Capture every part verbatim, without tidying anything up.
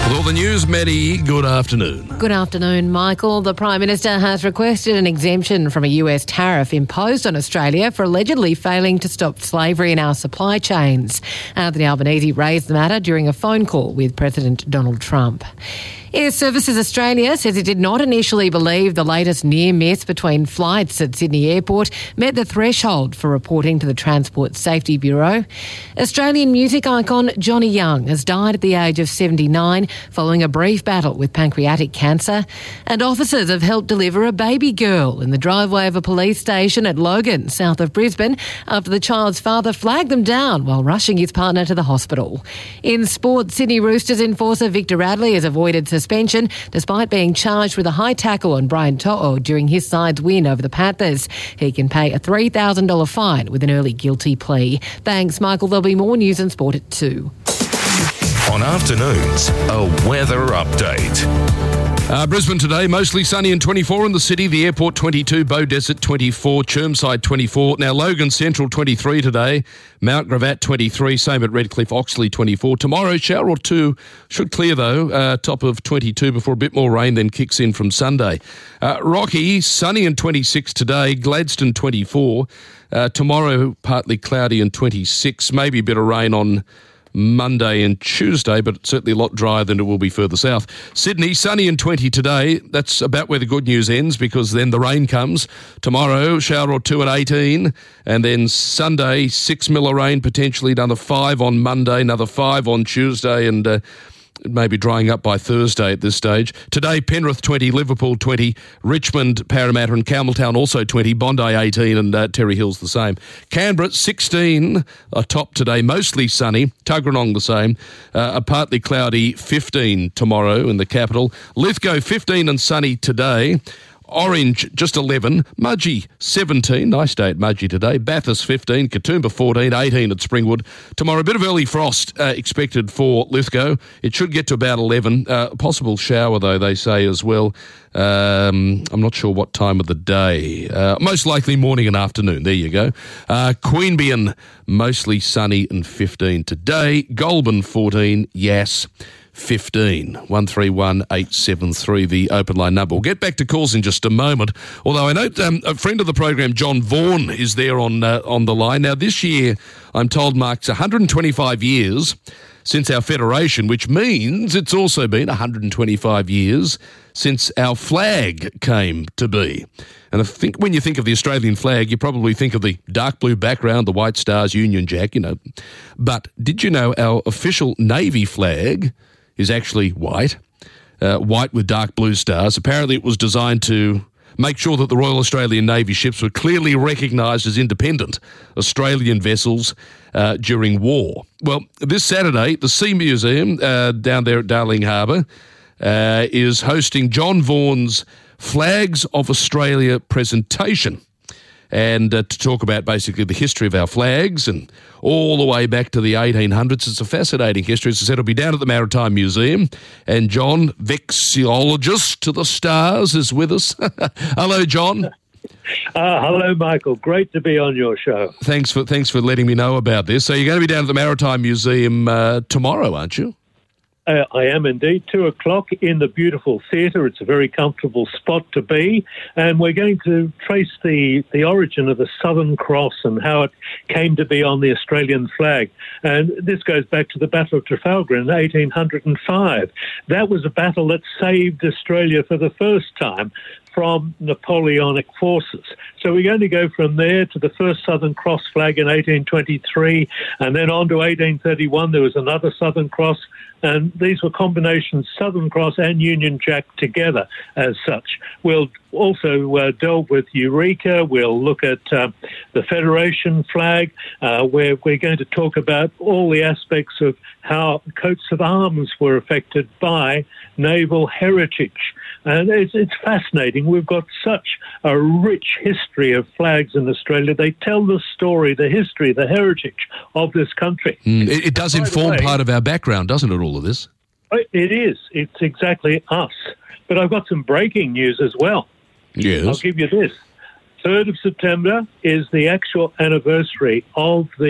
With all the news, Maddie, good afternoon. Good afternoon, Michael. The Prime Minister has requested an exemption from a U S tariff imposed on Australia for allegedly failing to stop slavery in our supply chains. Anthony Albanese raised the matter during a phone call with President Donald Trump. Air Services Australia says it did not initially believe the latest near miss between flights at Sydney Airport met the threshold for reporting to the Transport Safety Bureau. Australian music icon Johnny Young has died at the age of seventy-nine following a brief battle with pancreatic cancer. And officers have helped deliver a baby girl in the driveway of a police station at Logan, south of Brisbane, after the child's father flagged them down while rushing his partner to the hospital. In sport, Sydney Roosters enforcer Victor Radley has avoided suspension despite being charged with a high tackle on Brian To'o during his side's win over the Panthers. He can pay a three thousand dollars fine with an early guilty plea. Thanks, Michael. There'll be more news and sport at two. On afternoons, a weather update. Uh, Brisbane today, mostly sunny and twenty-four in the city. The airport twenty-two, Beaudesert twenty-four, Chermside twenty-four. Now Logan Central twenty-three today, Mount Gravatt twenty-three, same at Redcliffe, Oxley twenty-four. Tomorrow, shower or two, should clear though, uh, top of twenty-two before a bit more rain then kicks in from Sunday. Uh, Rocky, sunny and twenty-six today, Gladstone twenty-four. Uh, tomorrow, partly cloudy and twenty-six, maybe a bit of rain on Monday and Tuesday, but certainly a lot drier than it will be further south. Sydney, sunny and twenty today. That's about where the good news ends because then the rain comes. Tomorrow, shower or two and eighteen. And then Sunday, six mil of rain, potentially another five on Monday, another five on Tuesday, and uh, maybe drying up by Thursday at this stage. Today, Penrith twenty, Liverpool twenty, Richmond, Parramatta and Campbelltown also twenty, Bondi eighteen and uh, Terry Hill's the same. Canberra sixteen, a top today, mostly sunny. Tuggeranong the same, uh, a partly cloudy fifteen tomorrow in the capital. Lithgow fifteen and sunny today. Orange, just eleven. Mudgee, seventeen. Nice day at Mudgee today. Bathurst, fifteen. Katoomba, fourteen. eighteen at Springwood. Tomorrow, a bit of early frost uh, expected for Lithgow. It should get to about eleven. Uh, possible shower, though, they say as well. Um, I'm not sure what time of the day. Uh, most likely morning and afternoon. There you go. Uh, Queanbeyan, mostly sunny and fifteen today. Goulburn, fourteen. Yass, fifteen. one three one eight seven three, the open line number. We'll get back to calls in just a moment, although I know um, a friend of the program, John Vaughan, is there on uh, on the line. Now, this year, I'm told, marks one hundred twenty-five years since our federation, which means it's also been one hundred twenty-five years since our flag came to be. And I think when you think of the Australian flag, you probably think of the dark blue background, the white stars, Union Jack, you know. But did you know our official Navy flag is actually white, uh, white with dark blue stars? Apparently it was designed to make sure that the Royal Australian Navy ships were clearly recognised as independent Australian vessels uh, during war. Well, this Saturday, the Sea Museum uh, down there at Darling Harbour uh, is hosting John Vaughan's Flags of Australia presentation. And uh, to talk about basically the history of our flags and all the way back to the eighteen hundreds. It's a fascinating history. As I said, it'll be down at the Maritime Museum. And John, vexillologist to the stars, is with us. Hello, John. Uh, hello, Michael. Great to be on your show. Thanks for thanks for letting me know about this. So you're going to be down at the Maritime Museum uh, tomorrow, aren't you? Uh, I am indeed. Two o'clock in the beautiful theatre. It's a very comfortable spot to be. And we're going to trace the, the origin of the Southern Cross and how it came to be on the Australian flag. And this goes back to the Battle of Trafalgar in eighteen hundred five. That was a battle that saved Australia for the first time from Napoleonic forces. So we're going to go from there to the first Southern Cross flag in eighteen twenty-three, and then on to eighteen thirty-one, there was another Southern Cross, and these were combinations, Southern Cross and Union Jack together as such. We'll also uh, delve with Eureka. We'll look at uh, the Federation flag. Uh, where we're going to talk about all the aspects of how coats of arms were affected by naval heritage. And it's, it's fascinating. We've got such a rich history of flags in Australia. They tell the story, the history, the heritage of this country. Mm, it, it does By inform way, part of our background, doesn't it, all of this? It is. It's exactly us. But I've got some breaking news as well. Yes. I'll give you this. third of September is the actual anniversary of the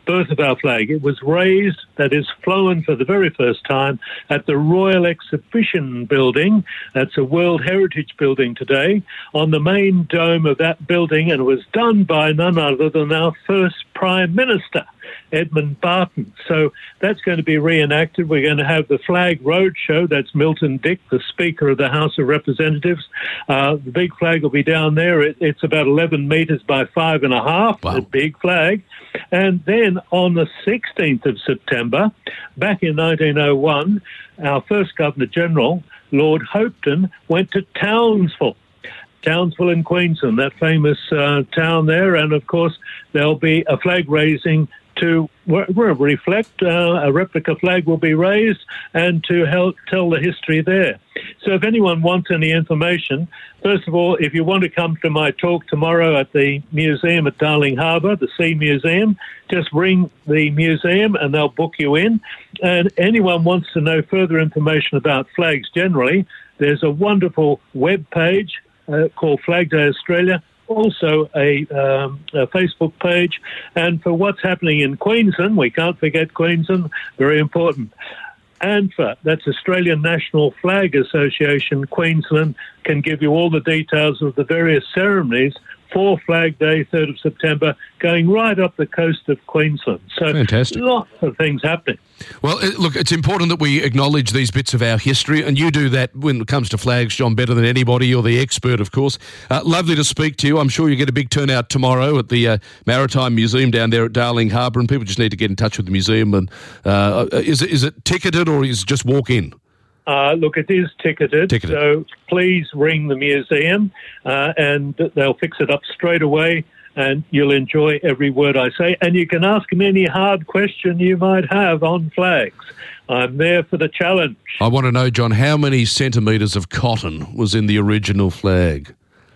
birth of our flag. It was raised, that is, flown for the very first time at the Royal Exhibition Building. That's a World Heritage Building today, on the main dome of that building, and it was done by none other than our first Prime Minister, Edmund Barton. So that's going to be reenacted. We're going to have the Flag Roadshow. That's Milton Dick, the Speaker of the House of Representatives. Uh, the big flag will be down there. It, it's about eleven metres by five and a half, wow. a big flag. And then on the sixteenth of September, back in nineteen oh one, our first Governor-General, Lord Hopetoun, went to Townsville. Townsville in Queensland, that famous uh, town there. And, of course, there'll be a flag raising to re- reflect. Uh, a replica flag will be raised and to help tell the history there. So if anyone wants any information, first of all, if you want to come to my talk tomorrow at the museum at Darling Harbour, the Sea Museum, just ring the museum and they'll book you in. And anyone wants to know further information about flags generally, there's a wonderful web page uh, called Flag Day Australia, also a, um, a Facebook page. And for what's happening in Queensland, we can't forget Queensland, very important. A N F A, that's Australian National Flag Association, Queensland, can give you all the details of the various ceremonies for Flag Day, third of September, going right up the coast of Queensland. So fantastic. Lots of things happening. Well, look, it's important that we acknowledge these bits of our history, and you do that when it comes to flags, John, better than anybody. You're the expert, of course. Uh, lovely to speak to you. I'm sure you get a big turnout tomorrow at the uh, Maritime Museum down there at Darling Harbour, and people just need to get in touch with the museum. And uh, is it, is it ticketed or is it just walk in? Uh, look, it is ticketed, ticketed, so please ring the museum uh, and they'll fix it up straight away and you'll enjoy every word I say. And you can ask me any hard question you might have on flags. I'm there for the challenge. I want to know, John, how many centimetres of cotton was in the original flag?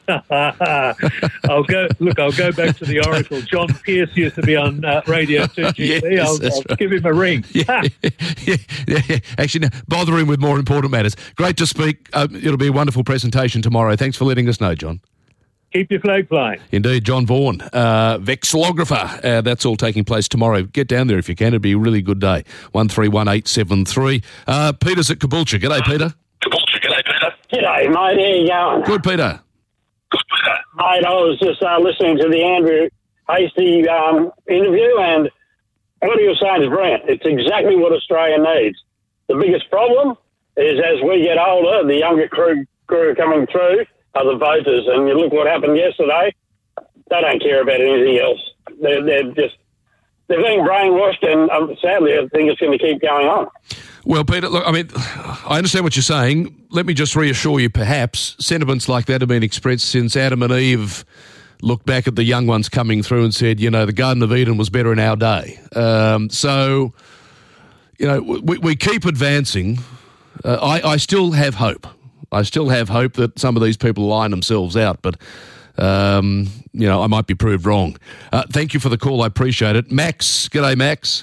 I'll go. Look, I'll go back to the Oracle. John Pierce used to be on uh, Radio two G B. Yes, I'll, I'll right. give him a ring. yeah, yeah, yeah, yeah. Actually, no, bother him with more important matters. Great to speak. Uh, it'll be a wonderful presentation tomorrow. Thanks for letting us know, John. Keep your flag flying. Indeed, John Vaughan, uh, vexillographer. Uh, that's all taking place tomorrow. Get down there if you can. It'll be a really good day. one three one eight seven three. Uh, Peter's at Caboolture. G'day, Peter. Caboolture. G'day, Peter. G'day, mate. How you going? Good, Peter. Mate, I was just uh, listening to the Andrew Hastie um, interview, and what he was saying is brilliant. It's exactly what Australia needs. The biggest problem is as we get older, the younger crew, crew coming through are the voters, and you look what happened yesterday. They don't care about anything else. They're, they're just they're being brainwashed, and um, sadly, I think it's going to keep going on. Well, Peter, look, I mean, I understand what you're saying. Let me just reassure you, perhaps, sentiments like that have been expressed since Adam and Eve looked back at the young ones coming through and said, you know, the Garden of Eden was better in our day. Um, so, you know, we, we keep advancing. Uh, I, I still have hope. I still have hope that some of these people line themselves out, but, um, you know, I might be proved wrong. Uh, thank you for the call. I appreciate it. Max, g'day, Max.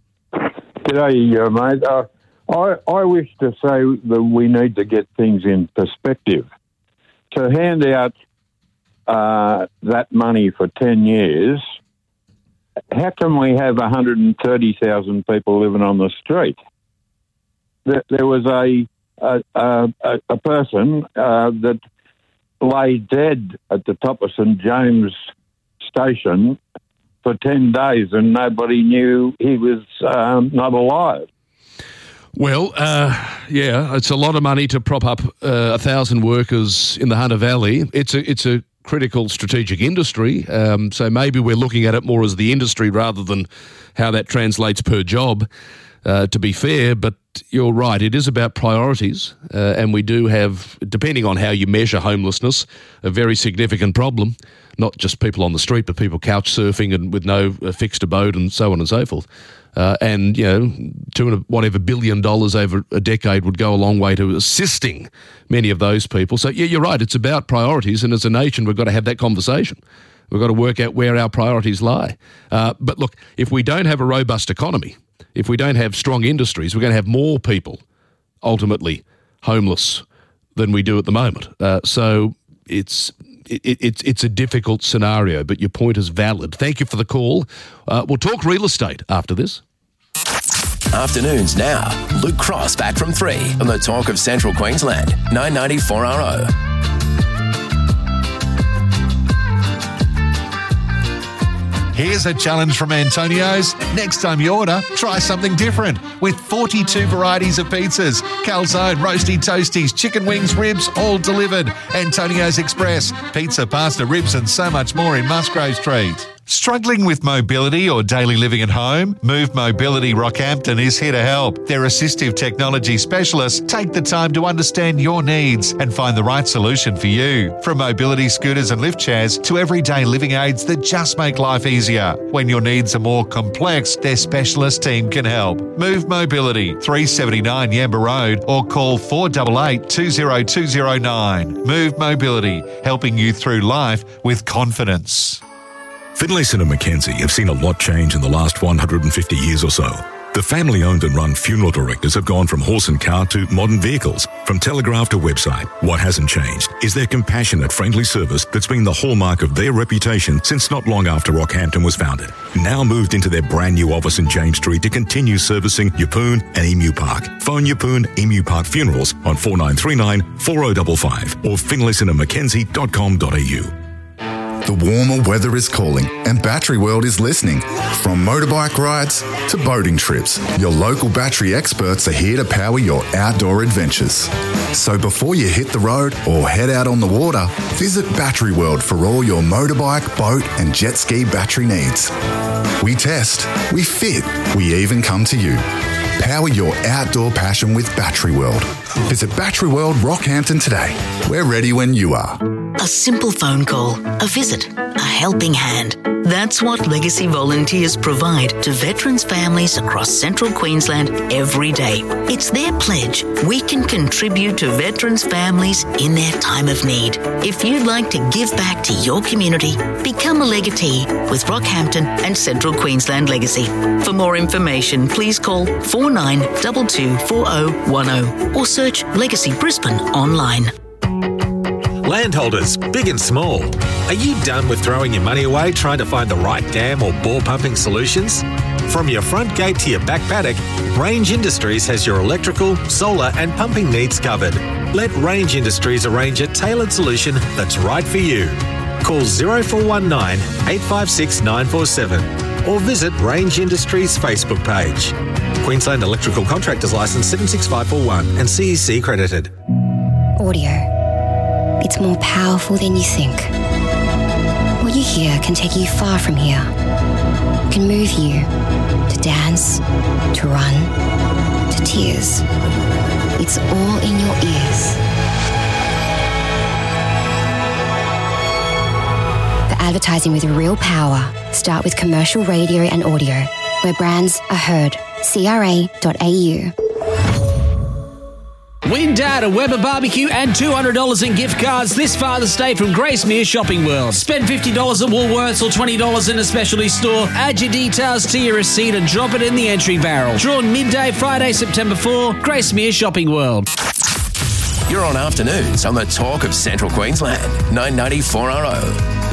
G'day, uh, mate. Uh, I, I wish to say that we need to get things in perspective. To hand out uh, that money for ten years, how can we have one hundred thirty thousand people living on the street? There, there was a a, a, a person uh, that lay dead at the top of St James Station for ten days and nobody knew he was um, not alive. Well, uh, yeah, it's a lot of money to prop up uh, a thousand workers in the Hunter Valley. It's a it's a critical strategic industry, um, so maybe we're looking at it more as the industry rather than how that translates per job, uh, to be fair. But you're right, it is about priorities, uh, and we do have, depending on how you measure homelessness, a very significant problem. Not just people on the street, but people couch surfing and with no uh, fixed abode and so on and so forth. Uh, and, you know, two and whatever billion dollars over a decade would go a long way to assisting many of those people. So, yeah, you're right. It's about priorities. And as a nation, we've got to have that conversation. We've got to work out where our priorities lie. Uh, but look, if we don't have a robust economy, if we don't have strong industries, we're going to have more people ultimately homeless than we do at the moment. Uh, so it's it, it, it's it's a difficult scenario, but your point is valid. Thank you for the call. Uh, we'll talk real estate after this. Afternoons now. Luke Cross back from three on the Talk of Central Queensland, nine ninety-four R O. Here's a challenge from Antonio's. Next time you order, try something different. With forty-two varieties of pizzas, calzone, roasty toasties, chicken wings, ribs, all delivered. Antonio's Express. Pizza, pasta, ribs and so much more in Musgrave Street. Struggling with mobility or daily living at home? Move Mobility Rockhampton is here to help. Their assistive technology specialists take the time to understand your needs and find the right solution for you. From mobility scooters and lift chairs to everyday living aids that just make life easier. When your needs are more complex, their specialist team can help. Move Mobility, three seventy-nine Yamba Road, or call four eight eight, two zero two zero nine. Move Mobility, helping you through life with confidence. Finlayson and Mackenzie have seen a lot change in the last one hundred fifty years or so. The family-owned and run funeral directors have gone from horse and car to modern vehicles, from telegraph to website. What hasn't changed is their compassionate, friendly service that's been the hallmark of their reputation since not long after Rockhampton was founded. Now moved into their brand new office in James Street to continue servicing Yeppoon and Emu Park. Phone Yeppoon Emu Park Funerals on four nine three nine, four oh five five or finlayson and mackenzie dot com dot a u. The warmer weather is calling and Battery World is listening. From motorbike rides to boating trips, your local battery experts are here to power your outdoor adventures. So before you hit the road or head out on the water, visit Battery World for all your motorbike, boat and jet ski battery needs. We test, we fit, we even come to you. Power your outdoor passion with Battery World. Visit Battery World Rockhampton today. We're ready when you are. A simple phone call, a visit, a helping hand. That's what Legacy volunteers provide to veterans' families across Central Queensland every day. It's their pledge. We can contribute to veterans' families in their time of need. If you'd like to give back to your community, become a legatee with Rockhampton and Central Queensland Legacy. For more information, please call four nine two two four oh one oh or search Legacy Brisbane online. Landholders, big and small, are you done with throwing your money away trying to find the right dam or bore pumping solutions? From your front gate to your back paddock, Range Industries has your electrical, solar and pumping needs covered. Let Range Industries arrange a tailored solution that's right for you. Call zero four one nine, eight five six, nine four seven or visit Range Industries Facebook page. Queensland Electrical Contractors Licence seven six five four one and C E C credited. Audio. It's more powerful than you think. What you hear can take you far from here. It can move you to dance, to run, to tears. It's all in your ears. For advertising with real power, start with commercial radio and audio, where brands are heard. C R A dot A U. Win Dad a Weber barbecue and two hundred dollars in gift cards this Father's Day from Gracemere Shopping World. Spend fifty dollars at Woolworths or twenty dollars in a specialty store. Add your details to your receipt and drop it in the entry barrel. Drawn midday Friday, September fourth, Gracemere Shopping World. You're on Afternoons on the Talk of Central Queensland, nine ninety-four R O.